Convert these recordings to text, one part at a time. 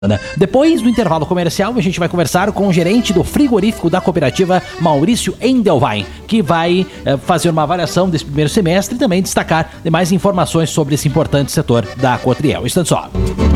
Depois do intervalo comercial, a gente vai conversar com o gerente do frigorífico da cooperativa, Maurício Endelwein, que vai fazer uma avaliação desse primeiro semestre e também destacar mais informações sobre esse importante setor da Cotriel. Instante só.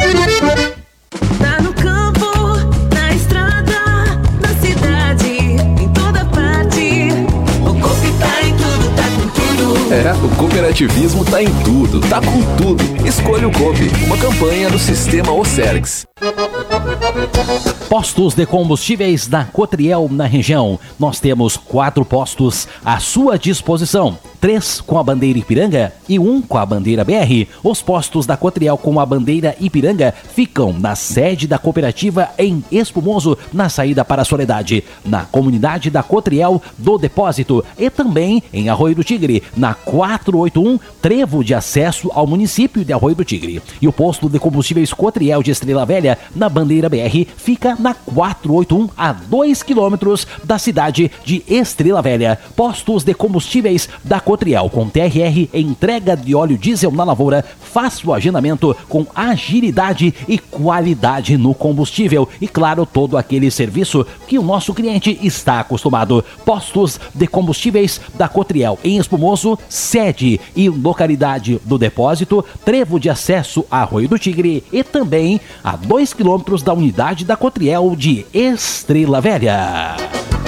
Tá no campo, na estrada, na cidade, em toda parte. O Coop tá em tudo, tá com tudo. O cooperativismo tá em tudo, tá com tudo. Escolha o Coop, uma campanha do Sistema Ocergs. Postos de combustíveis da Cotriel na região. Nós temos 4 postos à sua disposição. 3 com a bandeira Ipiranga e 1 com a bandeira BR. Os postos da Cotriel com a bandeira Ipiranga ficam na sede da cooperativa em Espumoso, na saída para a Soledade, na comunidade da Cotriel do Depósito e também em Arroio do Tigre, na 481, trevo de acesso ao município de Arroio do Tigre. E o posto de combustíveis Cotriel de Estrela Velha, na bandeira BR, fica na 481, a 2 quilômetros da cidade de Estrela Velha. Postos de combustíveis da Cotriel com TRR, entrega de óleo diesel na lavoura. Faça o agendamento com agilidade e qualidade no combustível e, claro, todo aquele serviço que o nosso cliente está acostumado. Postos de combustíveis da Cotriel em Espumoso, sede e localidade do Depósito, trevo de acesso a Arroio do Tigre e também a 2 quilômetros da unidade da Cotriel de Estrela Velha.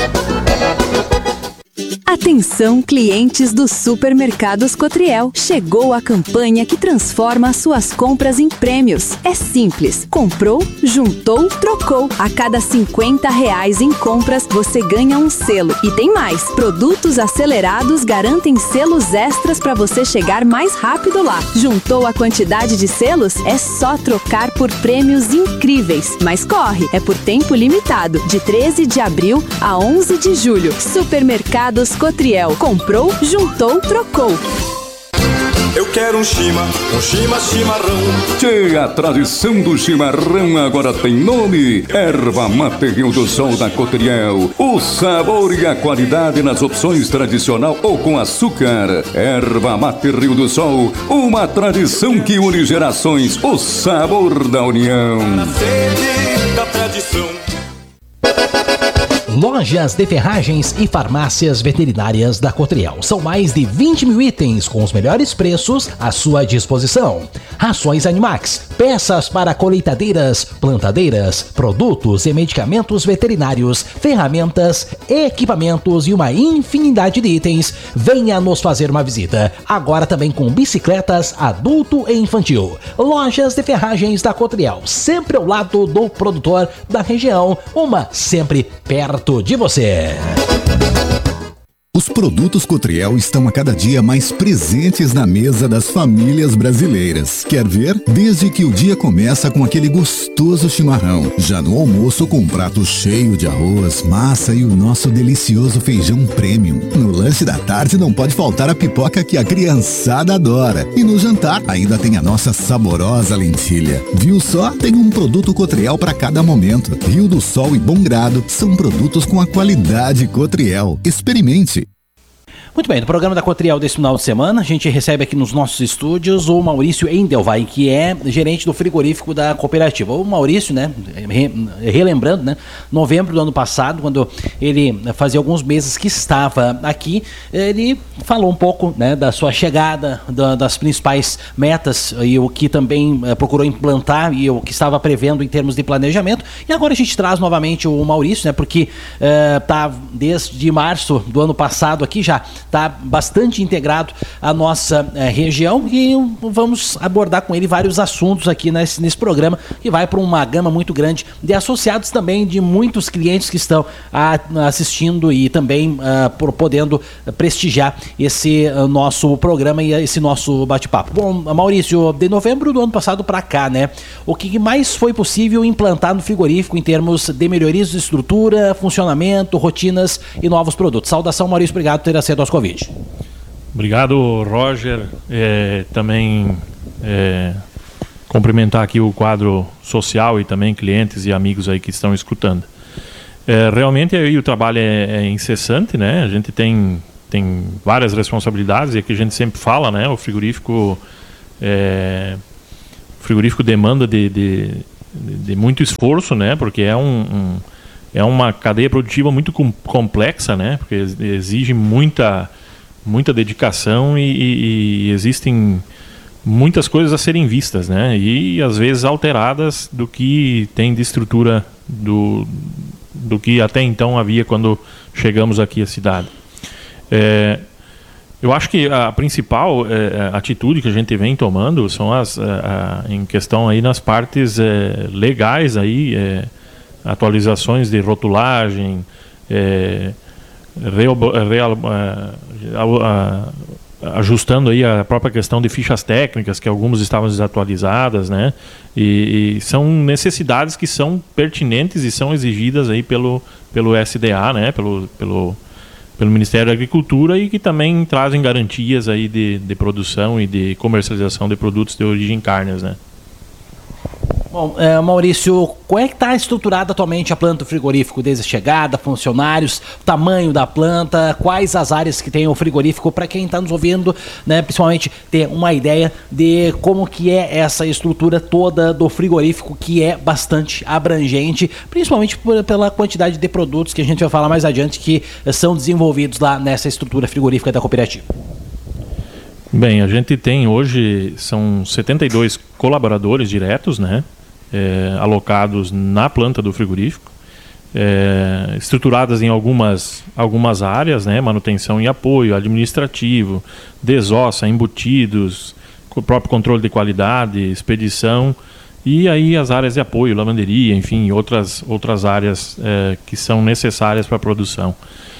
Atenção, clientes dos supermercados Cotriel. Chegou a campanha que transforma suas compras em prêmios. É simples. Comprou, juntou, trocou. A cada R$50 em compras, você ganha um selo. E tem mais. Produtos acelerados garantem selos extras para você chegar mais rápido lá. Juntou a quantidade de selos? É só trocar por prêmios incríveis. Mas corre, é por tempo limitado. De 13 de abril a 11 de julho. Supermercados Cotriel. Comprou, juntou, trocou. Eu quero um chimarrão. Tchê, a tradição do chimarrão agora tem nome. Erva Mate Rio do Sol da Cotriel. O sabor e a qualidade nas opções tradicional ou com açúcar. Erva Mate Rio do Sol, uma tradição que une gerações. O sabor da união. Na sede da tradição. Lojas de ferragens e farmácias veterinárias da Cotriel. São mais de 20 mil itens com os melhores preços à sua disposição. Rações Animax, peças para colheitadeiras, plantadeiras, produtos e medicamentos veterinários, ferramentas, equipamentos e uma infinidade de itens. Venha nos fazer uma visita. Agora também com bicicletas adulto e infantil. Lojas de ferragens da Cotriel, sempre ao lado do produtor da região. Uma sempre perto de você. Os produtos Cotriel estão a cada dia mais presentes na mesa das famílias brasileiras. Quer ver? Desde que o dia começa com aquele gostoso chimarrão. Já no almoço com um prato cheio de arroz, massa e o nosso delicioso feijão premium. No lanche da tarde não pode faltar a pipoca que a criançada adora. E no jantar ainda tem a nossa saborosa lentilha. Viu só? Tem um produto Cotriel para cada momento. Rio do Sol e Bom Grado são produtos com a qualidade Cotriel. Experimente. Muito bem, no programa da Cotriel desse final de semana, a gente recebe aqui nos nossos estúdios o Maurício Endelwein, que é gerente do frigorífico da cooperativa. O Maurício, né, relembrando, né, novembro do ano passado, quando ele fazia alguns meses que estava aqui, ele falou um pouco, né, da sua chegada, das principais metas e o que também procurou implantar e o que estava prevendo em termos de planejamento. E agora a gente traz novamente o Maurício, né, porque tá desde março do ano passado aqui já está bastante integrado à nossa região e vamos abordar com ele vários assuntos aqui nesse programa, que vai para uma gama muito grande de associados também, de muitos clientes que estão assistindo e também podendo prestigiar esse nosso programa e esse nosso bate-papo. Bom, Maurício, de novembro do ano passado para cá, né, o que mais foi possível implantar no frigorífico em termos de melhorias de estrutura, funcionamento, rotinas e novos produtos? Saudação, Maurício, obrigado por ter aceito aos convites. Obrigado, Roger. Também cumprimentar aqui o quadro social e também clientes e amigos aí que estão escutando. Realmente aí o trabalho é incessante, né? A gente tem várias responsabilidades e aqui a gente sempre fala, né? O frigorífico demanda de de muito esforço, né? Porque é uma cadeia produtiva muito complexa, né? Porque exige muita dedicação e existem muitas coisas a serem vistas, né? E às vezes alteradas do que tem de estrutura do que até então havia quando chegamos aqui à cidade. Eu acho que a principal atitude que a gente vem tomando são em questão aí nas partes legais aí, atualizações de rotulagem, ajustando aí a própria questão de fichas técnicas, que algumas estavam desatualizadas, né? E são necessidades que são pertinentes e são exigidas aí pelo SDA, né? Pelo Ministério da Agricultura, e que também trazem garantias aí de produção e de comercialização de produtos de origem carnes, né? Bom, Maurício, como é que está estruturada atualmente a planta do frigorífico, desde a chegada, funcionários, tamanho da planta, quais as áreas que tem o frigorífico, para quem está nos ouvindo, né, principalmente ter uma ideia de como que é essa estrutura toda do frigorífico, que é bastante abrangente, principalmente pela quantidade de produtos que a gente vai falar mais adiante que são desenvolvidos lá nessa estrutura frigorífica da cooperativa. Bem, a gente tem hoje, são 72 colaboradores diretos, né? Alocados na planta do frigorífico, estruturadas em algumas áreas, né? Manutenção e apoio, administrativo, desossa, embutidos, o próprio controle de qualidade, expedição, e aí as áreas de apoio, lavanderia, enfim, outras áreas que são necessárias para a produção.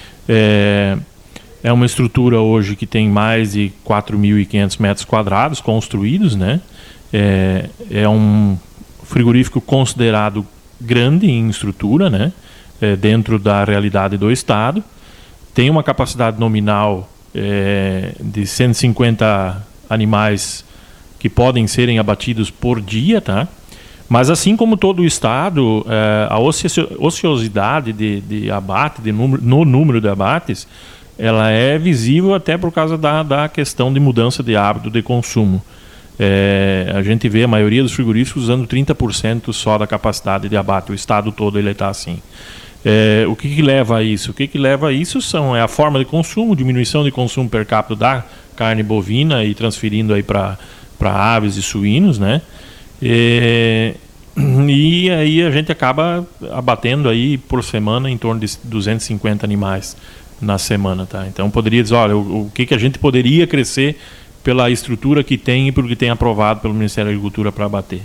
É uma estrutura hoje que tem mais de 4.500 metros quadrados construídos, né? É um frigorífico considerado grande em estrutura, né? Dentro da realidade do estado. Tem uma capacidade nominal de 150 animais que podem serem abatidos por dia, tá? Mas assim como todo o estado, a ociosidade de abate, no número de abates, ela é visível até por causa da questão de mudança de hábito de consumo. A gente vê a maioria dos frigoríficos usando 30% só da capacidade de abate. O estado todo ele está assim. O que leva a isso? O que leva a isso é a forma de consumo, diminuição de consumo per capita da carne bovina e transferindo aí para aves e suínos, né? E aí a gente acaba abatendo aí por semana em torno de 250 animais na semana, tá? Então poderia dizer, olha, o que a gente poderia crescer pela estrutura que tem e pelo que tem aprovado pelo Ministério da Agricultura para abater.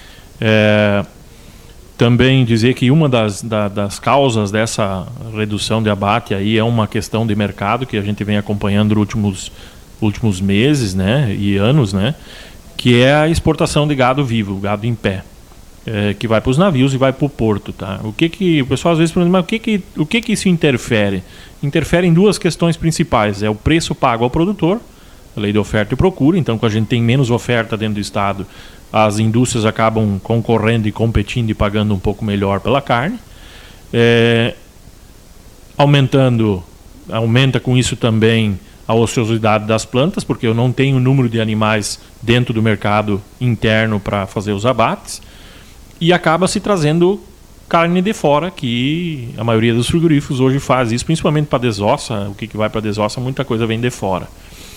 Também dizer que uma das causas dessa redução de abate aí é uma questão de mercado que a gente vem acompanhando nos últimos meses, né, e anos, né, que é a exportação de gado vivo, gado em pé, que vai para os navios e vai para o porto, tá? O pessoal às vezes pergunta, mas o que isso interfere? Interfere em duas questões principais. É o preço pago ao produtor, a lei de oferta e procura. Então, quando a gente tem menos oferta dentro do estado, as indústrias acabam concorrendo e competindo e pagando um pouco melhor pela carne. Aumenta com isso também a ociosidade das plantas, porque eu não tenho o número de animais dentro do mercado interno para fazer os abates, e acaba se trazendo carne de fora, que a maioria dos frigoríficos hoje faz isso, principalmente para desossa. O que vai para desossa, muita coisa vem de fora.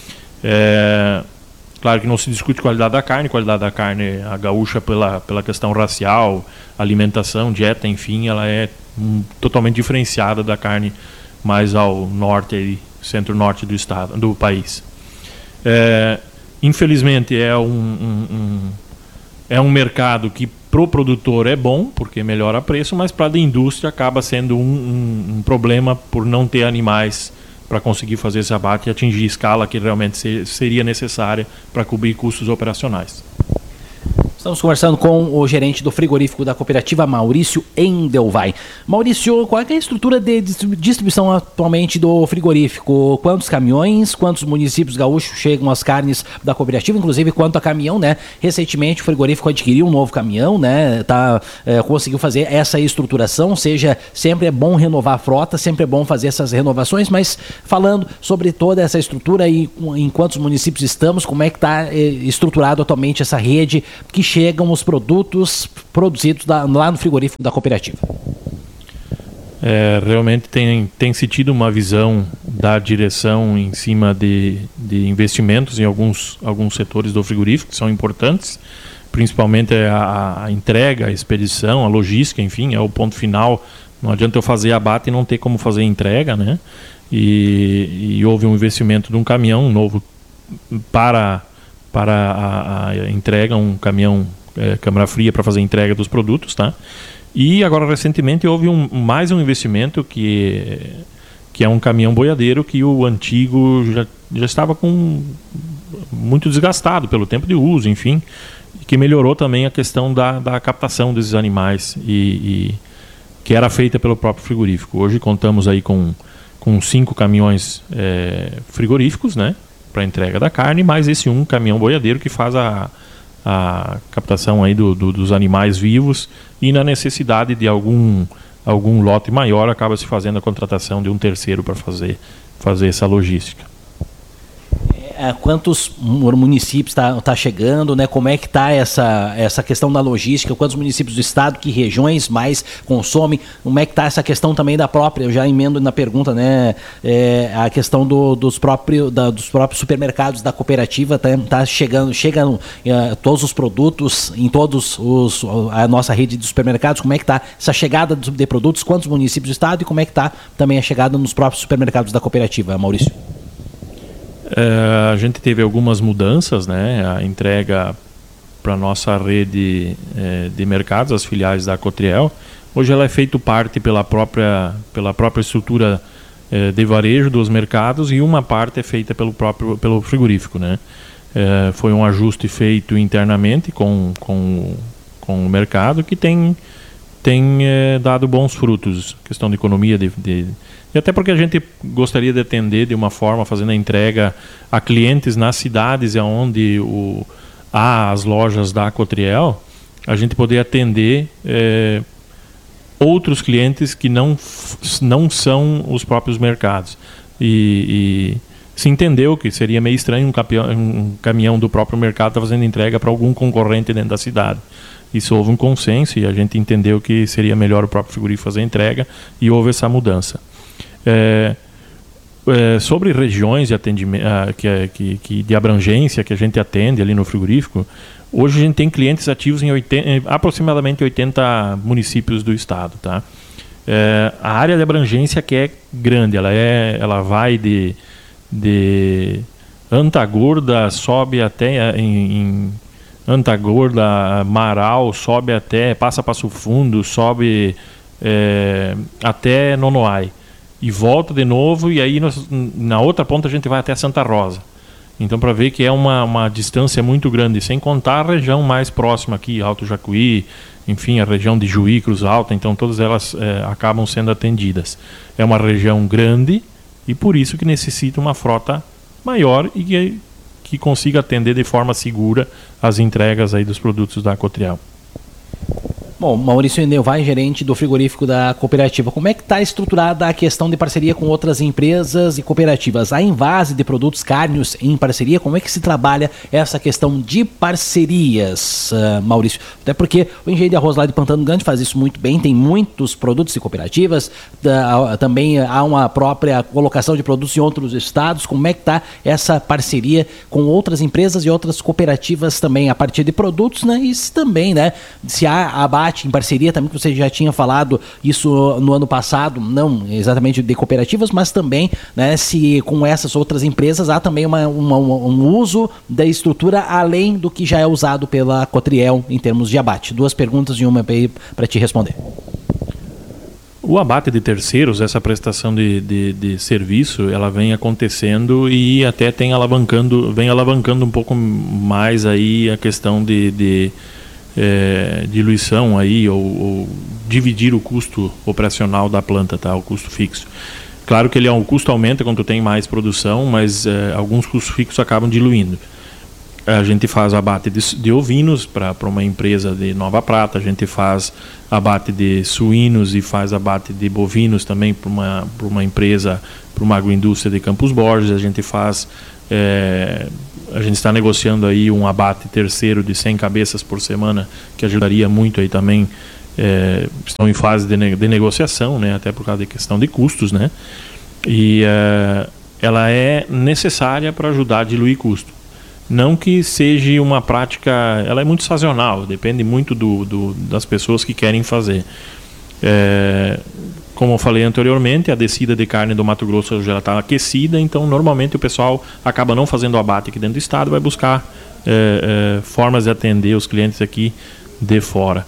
Claro que não se discute qualidade da carne, a gaúcha pela questão racial, alimentação, dieta, enfim, ela é totalmente diferenciada da carne mais ao norte e centro-norte do país. Infelizmente é um mercado que pro produtor é bom, porque melhora o preço, mas para a indústria acaba sendo um problema por não ter animais para conseguir fazer esse abate e atingir a escala que realmente seria necessária para cobrir custos operacionais. Estamos conversando com o gerente do frigorífico da cooperativa, Maurício Endelvai. Maurício, qual é a estrutura de distribuição atualmente do frigorífico? Quantos caminhões, quantos municípios gaúchos chegam as carnes da cooperativa, inclusive quanto a caminhão, né? Recentemente o frigorífico adquiriu um novo caminhão, né? Conseguiu fazer essa estruturação, ou seja, sempre é bom renovar a frota, sempre é bom fazer essas renovações, mas falando sobre toda essa estrutura e em quantos municípios estamos, como é que está estruturado atualmente essa rede que chega chegam os produtos produzidos lá no frigorífico da cooperativa? Realmente tem-se tido uma visão da direção em cima de investimentos em alguns setores do frigorífico que são importantes, principalmente a entrega, a expedição, a logística, enfim, é o ponto final. Não adianta eu fazer abate e não ter como fazer entrega, né? E houve um investimento de um caminhão novo para a entrega, um caminhão câmara fria para fazer a entrega dos produtos, tá? E agora recentemente houve mais um investimento que é um caminhão boiadeiro que o antigo já estava muito desgastado pelo tempo de uso, enfim, que melhorou também a questão da captação desses animais e que era feita pelo próprio frigorífico. Hoje contamos aí com 5 caminhões frigoríficos, né, para entrega da carne, mais esse um caminhão boiadeiro que faz a captação aí dos animais vivos, e na necessidade de algum lote maior acaba se fazendo a contratação de um terceiro para fazer essa logística. Quantos municípios está chegando, né? Como é que está essa questão da logística? Quantos municípios do estado, que regiões mais consomem? Como é que está essa questão também da própria? Eu já emendo na pergunta, né? A questão dos próprios supermercados da cooperativa. Chegam todos os produtos em a nossa rede de supermercados. Como é que está essa chegada de produtos? Quantos municípios do estado e como é que está também a chegada nos próprios supermercados da cooperativa, Maurício? A gente teve algumas mudanças, né? A entrega para a nossa rede de mercados, as filiais da Cotriel, hoje ela é feita parte pela própria estrutura de varejo dos mercados, e uma parte é feita pelo frigorífico, né? Foi um ajuste feito internamente com o mercado que tem dado bons frutos, questão de economia e até porque a gente gostaria de atender de uma forma, fazendo a entrega a clientes nas cidades onde há as lojas da Cotriel, a gente poder atender outros clientes que não são os próprios mercados. E se entendeu que seria meio estranho um caminhão do próprio mercado estar fazendo entrega para algum concorrente dentro da cidade. Isso houve um consenso e a gente entendeu que seria melhor o próprio frigorífico fazer a entrega, e houve essa mudança. Sobre regiões de atendimento, de abrangência que a gente atende ali no frigorífico, hoje a gente tem clientes ativos em aproximadamente 80 municípios do estado, tá? A área de abrangência que é grande, ela vai de Antagorda, sobe até em Antagorda, Marau, sobe até, passa Passo Fundo, sobe até Nonoai. E volta de novo, e aí na outra ponta a gente vai até Santa Rosa. Então, para ver que é uma distância muito grande, sem contar a região mais próxima aqui, Alto Jacuí, enfim, a região de Juí, Cruz Alta, então todas elas acabam sendo atendidas. É uma região grande e por isso que necessita uma frota maior e que consiga atender de forma segura as entregas aí dos produtos da Cotriel. Bom, Maurício Neuvain, gerente do frigorífico da cooperativa. Como é que está estruturada a questão de parceria com outras empresas e cooperativas? A Invase de produtos cárneos em parceria, como é que se trabalha essa questão de parcerias, Maurício? Até porque o Engenho de Arroz lá de Pantano Grande faz isso muito bem, tem muitos produtos e cooperativas, também há uma própria colocação de produtos em outros estados. Como é que está essa parceria com outras empresas e outras cooperativas também, a partir de produtos, né? E também, né, se há abate em parceria também, que você já tinha falado isso no ano passado, não exatamente de cooperativas, mas também, né, se com essas outras empresas há também um uso da estrutura além do que já é usado pela Cotriel em termos de abate. 2 perguntas e uma para te responder. O abate de terceiros, essa prestação de serviço, ela vem acontecendo e até vem alavancando um pouco mais aí a questão de diluição aí, ou dividir o custo operacional da planta, tá? O custo fixo. Claro que o custo aumenta quando tu tem mais produção, mas alguns custos fixos acabam diluindo. A gente faz abate de ovinos para uma empresa de Nova Prata, a gente faz abate de suínos e faz abate de bovinos também para uma empresa, para uma agroindústria de Campos Borges, a gente faz A gente está negociando aí um abate terceiro de 100 cabeças por semana, que ajudaria muito aí também. Estão em fase de negociação, né? Até por causa da questão de custos, né? E ela é necessária para ajudar a diluir custo. Não que seja uma prática, ela é muito sazonal, depende muito das pessoas que querem fazer. Como eu falei anteriormente, a descida de carne do Mato Grosso já está aquecida, então normalmente o pessoal acaba não fazendo o abate aqui dentro do estado, vai buscar formas de atender os clientes aqui de fora.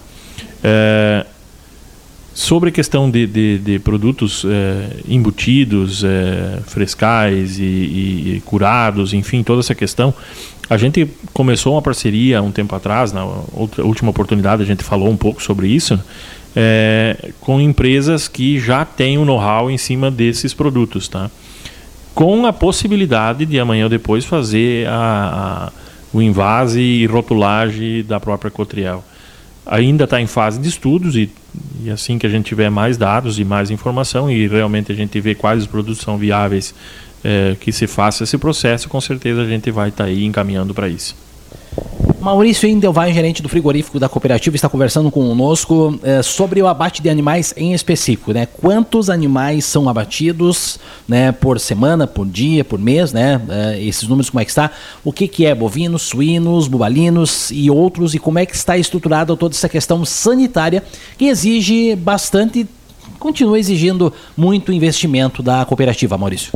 Sobre a questão de produtos embutidos, frescais e curados, enfim, toda essa questão, a gente começou uma parceria um tempo atrás, na última oportunidade a gente falou um pouco sobre isso, com empresas que já têm o know-how em cima desses produtos, tá? Com a possibilidade de amanhã ou depois fazer o invase e rotulagem da própria Cotriel. Ainda está em fase de estudos e assim que a gente tiver mais dados e mais informação e realmente a gente vê quais os produtos são viáveis que se faça esse processo, com certeza a gente vai estar aí encaminhando para isso. Maurício Indelvain, gerente do frigorífico da cooperativa, está conversando conosco sobre o abate de animais em específico, né? Quantos animais são abatidos, né, por semana, por dia, por mês, né? Esses números, como é que está? O que é bovinos, suínos, bubalinos e outros, e como é que está estruturada toda essa questão sanitária que exige bastante, continua exigindo muito investimento da cooperativa, Maurício?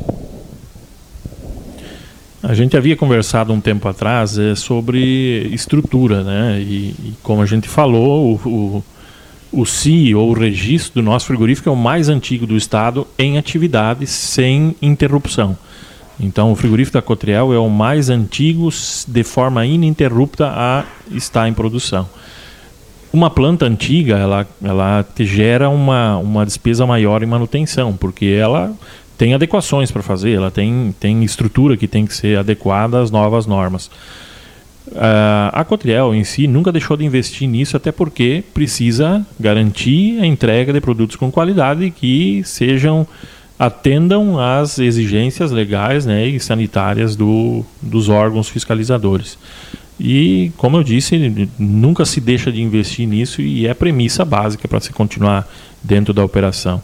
A gente havia conversado um tempo atrás sobre estrutura, né? E como a gente falou, o CI, ou o registro do nosso frigorífico, é o mais antigo do estado em atividade sem interrupção. Então o frigorífico da Cotriel é o mais antigo de forma ininterrupta a estar em produção. Uma planta antiga, ela te gera uma despesa maior em manutenção, porque ela tem adequações para fazer, ela tem estrutura que tem que ser adequada às novas normas. A Cotriel em si nunca deixou de investir nisso, até porque precisa garantir a entrega de produtos com qualidade que atendam às exigências legais, né, e sanitárias dos órgãos fiscalizadores. E, como eu disse, nunca se deixa de investir nisso e é premissa básica para se continuar dentro da operação.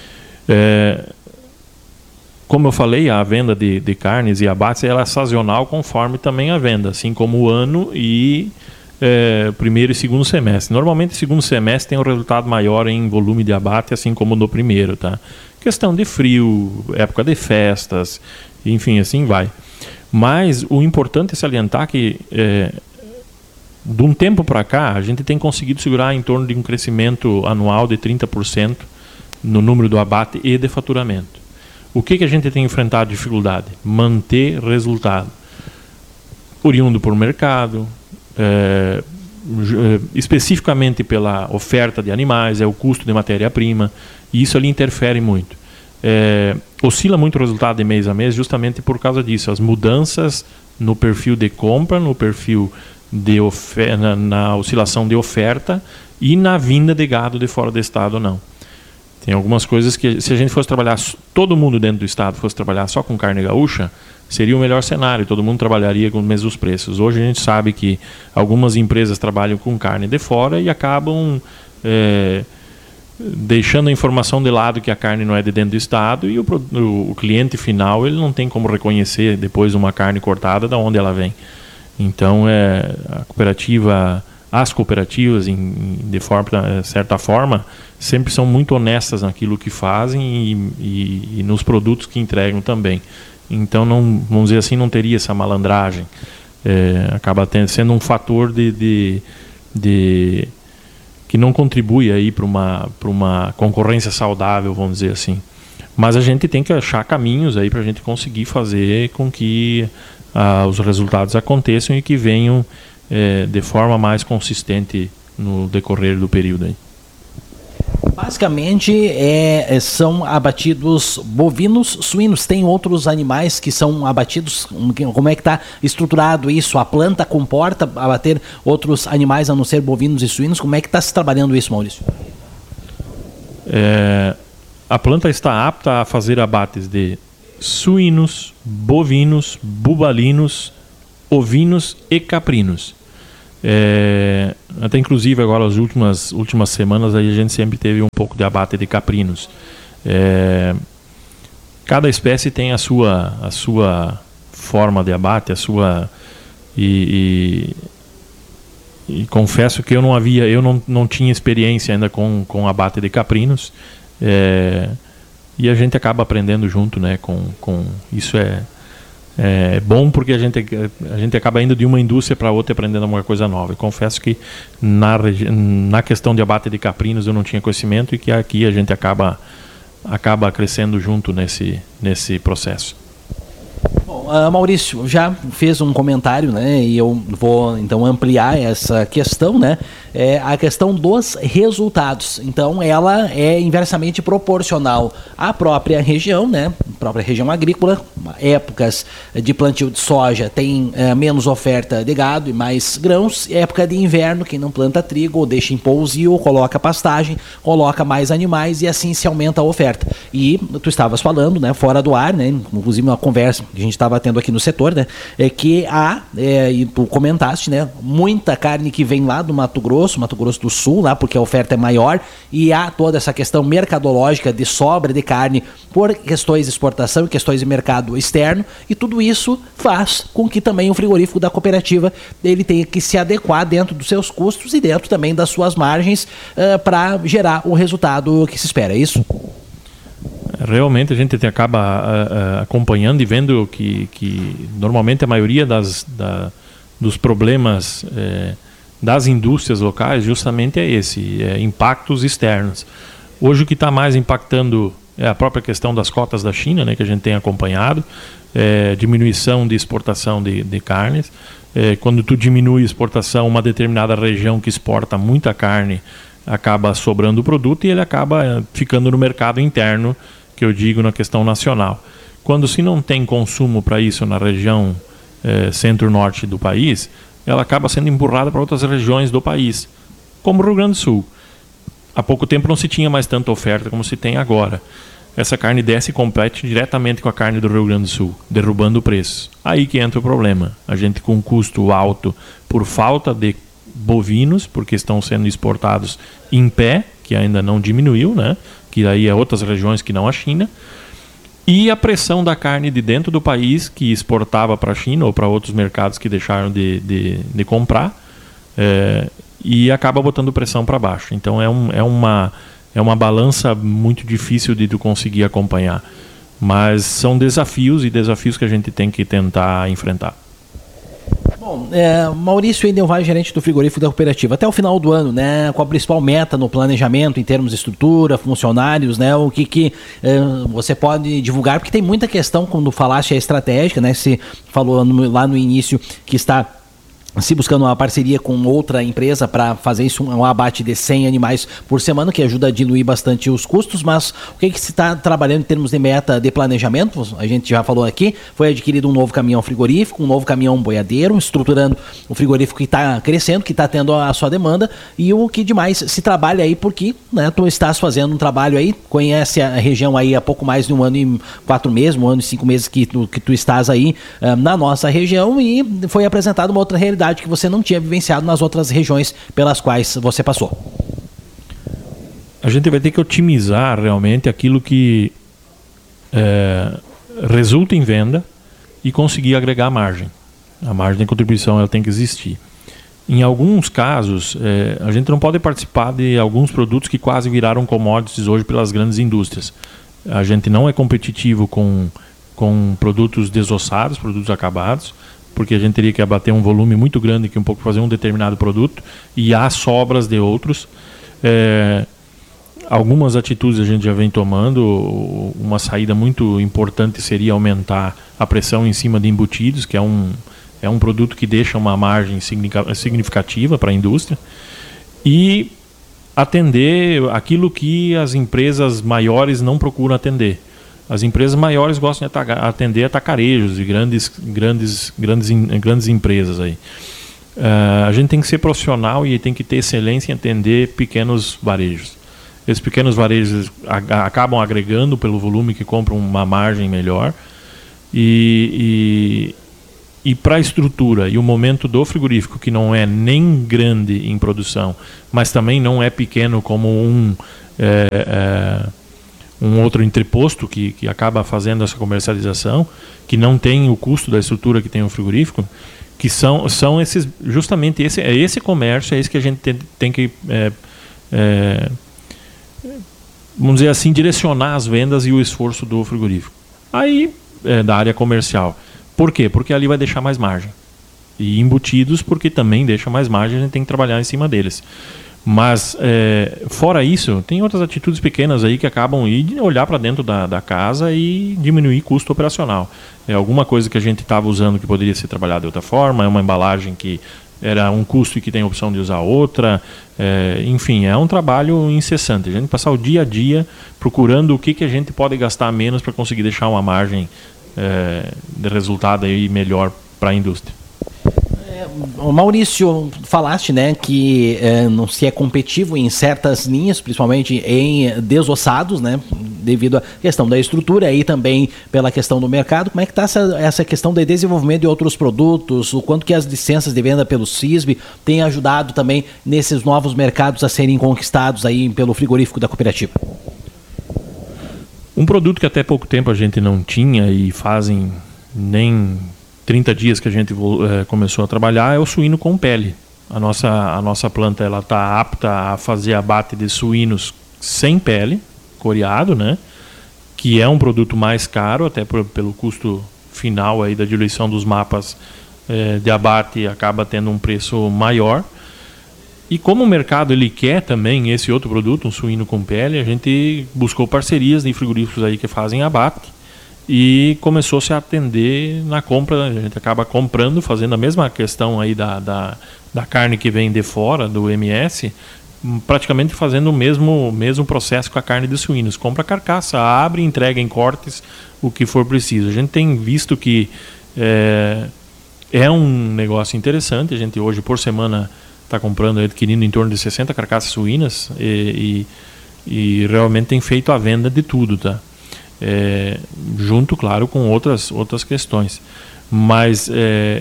Como eu falei, a venda de carnes e abates ela é sazonal conforme também a venda, assim como o ano e primeiro e segundo semestre. Normalmente o segundo semestre tem um resultado maior em volume de abate, assim como no primeiro, tá? Questão de frio, época de festas, enfim, assim vai. Mas o importante é salientar que de um tempo para cá a gente tem conseguido segurar em torno de um crescimento anual de 30% no número do abate e de faturamento. O que a gente tem enfrentado dificuldade? Manter resultado. Oriundo por mercado, especificamente pela oferta de animais, o custo de matéria-prima, e isso ali interfere muito. Oscila muito o resultado de mês a mês justamente por causa disso. As mudanças no perfil de compra, no perfil de na oscilação de oferta e na vinda de gado de fora do estado ou não. Tem algumas coisas que, se a gente fosse trabalhar, todo mundo dentro do estado fosse trabalhar só com carne gaúcha, seria o melhor cenário, todo mundo trabalharia com os mesmos preços. Hoje a gente sabe que algumas empresas trabalham com carne de fora e acabam deixando a informação de lado que a carne não é de dentro do estado e o cliente final ele não tem como reconhecer depois uma carne cortada de onde ela vem. Então as cooperativas, de certa forma, sempre são muito honestas naquilo que fazem e nos produtos que entregam também. Então, vamos dizer assim, não teria essa malandragem. Acaba sendo um fator que não contribui aí para uma concorrência saudável, vamos dizer assim. Mas a gente tem que achar caminhos aí para a gente conseguir fazer com que os resultados aconteçam e que venham de forma mais consistente no decorrer do período aí. Basicamente são abatidos bovinos, suínos. Tem outros animais que são abatidos? Como é que está estruturado isso? A planta comporta abater outros animais a não ser bovinos e suínos? Como é que está se trabalhando isso, Maurício? A planta está apta a fazer abates de suínos, bovinos, bubalinos ovinos e caprinos. Até inclusive agora as últimas semanas aí a gente sempre teve um pouco de abate de caprinos. Cada espécie tem a sua forma de abate, e confesso que eu não tinha experiência ainda com abate de caprinos, e a gente acaba aprendendo junto, né? Com isso é bom, porque a gente acaba indo de uma indústria para outra aprendendo alguma coisa nova. E confesso que na questão de abate de caprinos eu não tinha conhecimento, e que aqui a gente acaba crescendo junto nesse processo. Bom, Maurício já fez um comentário, né, e eu vou então ampliar essa questão, né, a questão dos resultados. Então ela é inversamente proporcional à própria região, né, própria região agrícola. Épocas de plantio de soja tem menos oferta de gado e mais grãos. Época de inverno, quem não planta trigo ou deixa em pousio, coloca pastagem, coloca mais animais, e assim se aumenta a oferta. E tu estavas falando, né, fora do ar, né, inclusive uma conversa que a gente estava tendo aqui no setor, né, que há, e tu comentaste, né, muita carne que vem lá do Mato Grosso do Sul, lá porque a oferta é maior, e há toda essa questão mercadológica de sobra de carne por questões de exportação e questões de mercado externo, e tudo isso faz com que também o frigorífico da cooperativa ele tenha que se adequar dentro dos seus custos e dentro também das suas margens para gerar o resultado que se espera, é isso? Realmente a gente acaba acompanhando e vendo que normalmente a maioria dos problemas das indústrias locais justamente é esse, impactos externos. Hoje o que está mais impactando é a própria questão das cotas da China, né, que a gente tem acompanhado, diminuição de exportação de carnes. Quando tu diminui a exportação, uma determinada região que exporta muita carne acaba sobrando o produto e ele acaba ficando no mercado interno, que eu digo na questão nacional. Quando se não tem consumo para isso na região centro-norte do país, ela acaba sendo empurrada para outras regiões do país, como o Rio Grande do Sul. Há pouco tempo não se tinha mais tanta oferta como se tem agora. Essa carne desce e compete diretamente com a carne do Rio Grande do Sul, derrubando o preço. Aí que entra o problema. A gente com um custo alto por falta de bovinos, porque estão sendo exportados em pé, que ainda não diminuiu, né? Que aí é outras regiões que não a China. E a pressão da carne de dentro do país, que exportava para a China ou para outros mercados que deixaram de comprar, e acaba botando pressão para baixo. Então é uma balança muito difícil de tu conseguir acompanhar. Mas são desafios que a gente tem que tentar enfrentar. Bom, Maurício Endelvaz, gerente do frigorífico da cooperativa. Até o final do ano, né, qual a principal meta no planejamento em termos de estrutura, funcionários, né, o que você pode divulgar? Porque tem muita questão, quando falaste a estratégica, né, se falou lá no início que está se buscando uma parceria com outra empresa para fazer isso, um abate de 100 animais por semana, que ajuda a diluir bastante os custos. Mas o que se está trabalhando em termos de meta de planejamento? A gente já falou aqui, foi adquirido um novo caminhão frigorífico, um novo caminhão boiadeiro, estruturando o frigorífico que está crescendo, que está tendo a sua demanda, e o que demais se trabalha aí, porque, né, tu estás fazendo um trabalho aí, conhece a região aí há pouco mais de 1 ano e 4 meses, 1 ano e 5 meses que tu estás aí na nossa região, e foi apresentada uma outra realidade que você não tinha vivenciado nas outras regiões pelas quais você passou. A gente vai ter que otimizar realmente aquilo que resulta em venda e conseguir agregar margem. A margem de contribuição ela tem que existir. Em alguns casos, a gente não pode participar de alguns produtos que quase viraram commodities hoje pelas grandes indústrias. A gente não é competitivo com produtos desossados, produtos acabados, porque a gente teria que abater um volume muito grande que um pouco fazer um determinado produto, e há sobras de outros. Algumas atitudes a gente já vem tomando. Uma saída muito importante seria aumentar a pressão em cima de embutidos, que é um produto que deixa uma margem significativa para a indústria, e atender aquilo que as empresas maiores não procuram atender. As empresas maiores gostam de atender atacarejos e grandes empresas aí. A gente tem que ser profissional e tem que ter excelência em atender pequenos varejos. Esses pequenos varejos acabam agregando pelo volume que compram uma margem melhor, e E para a estrutura e o momento do frigorífico, que não é nem grande em produção, mas também não é pequeno como um outro entreposto que acaba fazendo essa comercialização, que não tem o custo da estrutura que tem um frigorífico, que são esses, justamente esse comércio, é esse que a gente tem que, vamos dizer assim, direcionar as vendas e o esforço do frigorífico. Aí, da área comercial. Por quê? Porque ali vai deixar mais margem. E embutidos, porque também deixa mais margem, a gente tem que trabalhar em cima deles. Mas, fora isso, tem outras atitudes pequenas aí que acabam de olhar para dentro da casa e diminuir custo operacional. É alguma coisa que a gente estava usando que poderia ser trabalhada de outra forma, é uma embalagem que era um custo e que tem a opção de usar outra. Enfim, é um trabalho incessante. A gente passar o dia a dia procurando o que a gente pode gastar menos para conseguir deixar uma margem de resultado aí melhor para a indústria. Maurício, falaste, né, que não se é competitivo em certas linhas, principalmente em desossados, né, devido à questão da estrutura e também pela questão do mercado. Como é que está essa questão de desenvolvimento de outros produtos? O quanto que as licenças de venda pelo CISB têm ajudado também nesses novos mercados a serem conquistados aí pelo frigorífico da cooperativa? Um produto que até pouco tempo a gente não tinha e fazem nem 30 dias que a gente começou a trabalhar é o suíno com pele. A nossa planta está apta a fazer abate de suínos sem pele, coreado, né? Que é um produto mais caro, até pelo custo final aí da diluição dos mapas de abate, acaba tendo um preço maior. E como o mercado ele quer também esse outro produto, um suíno com pele, a gente buscou parcerias de frigoríficos aí que fazem abate e começou a se atender na compra. A gente acaba comprando, fazendo a mesma questão aí da carne que vem de fora, do MS, praticamente fazendo o mesmo processo com a carne de suínos. Compra a carcaça, abre e entrega em cortes o que for preciso. A gente tem visto que é um negócio interessante. A gente hoje, por semana, está comprando, adquirindo em torno de 60 carcaças suínas e realmente tem feito a venda de tudo, tá? Junto, claro, com outras questões. Mas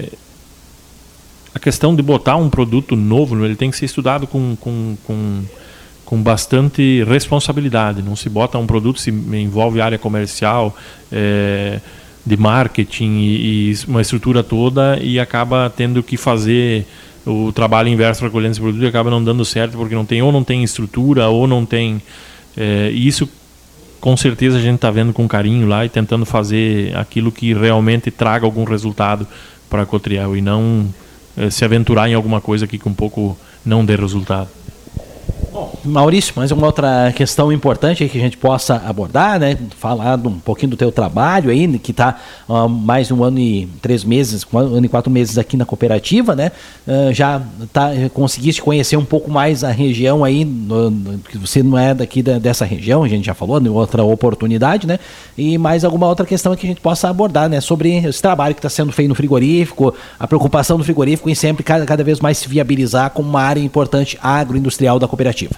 a questão de botar um produto novo, ele tem que ser estudado com bastante responsabilidade. Não se bota um produto, se envolve área comercial, de marketing e uma estrutura toda, e acaba tendo que fazer o trabalho inverso para colher esse produto e acaba não dando certo porque não tem estrutura ou não tem isso. Com certeza a gente está vendo com carinho lá e tentando fazer aquilo que realmente traga algum resultado para a Cotriel e não se aventurar em alguma coisa que um pouco não dê resultado. Bom, Maurício, mais uma outra questão importante aí que a gente possa abordar, né? Falar um pouquinho do teu trabalho aí, que está mais de 1 ano e 3 meses, 1 ano e 4 meses aqui na cooperativa, né? Já conseguiste conhecer um pouco mais a região aí, que você não é daqui dessa região, a gente já falou, em outra oportunidade, né? E mais alguma outra questão que a gente possa abordar, né? Sobre esse trabalho que está sendo feito no frigorífico, a preocupação do frigorífico em sempre cada vez mais se viabilizar como uma área importante agroindustrial da cooperativa.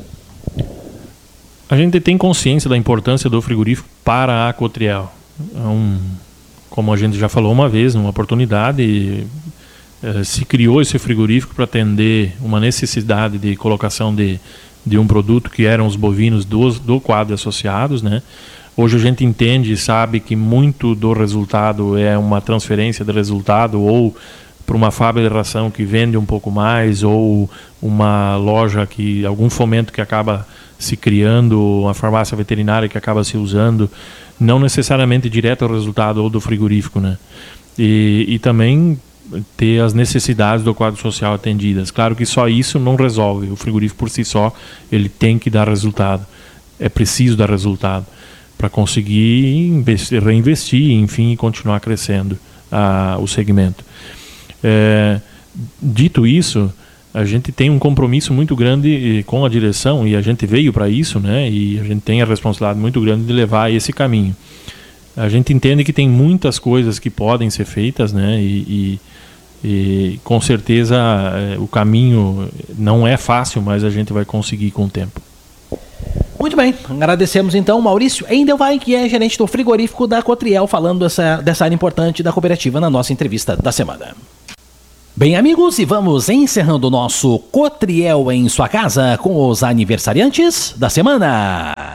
A gente tem consciência da importância do frigorífico para a Cotriel. Como a gente já falou uma vez, numa oportunidade, se criou esse frigorífico para atender uma necessidade de colocação de um produto que eram os bovinos do quadro associados, né? Hoje a gente entende e sabe que muito do resultado é uma transferência de resultado ou para uma fábrica de ração que vende um pouco mais, ou uma loja algum fomento que acaba se criando, uma farmácia veterinária que acaba se usando, não necessariamente direto ao resultado ou do frigorífico, né? E também ter as necessidades do quadro social atendidas. Claro que só isso não resolve. O frigorífico por si só, ele tem que dar resultado. É preciso dar resultado para conseguir reinvestir, enfim, e continuar crescendo o segmento. Dito isso, a gente tem um compromisso muito grande com a direção e a gente veio para isso, né? E a gente tem a responsabilidade muito grande de levar esse caminho. A gente entende que tem muitas coisas que podem ser feitas, né? E com certeza o caminho não é fácil, mas a gente vai conseguir com o tempo. Muito bem, agradecemos então o Maurício Endelwein, que é gerente do frigorífico da Cotriel, falando dessa área importante da cooperativa na nossa entrevista da semana. Bem, amigos, e vamos encerrando o nosso Cotriel em sua casa com os aniversariantes da semana.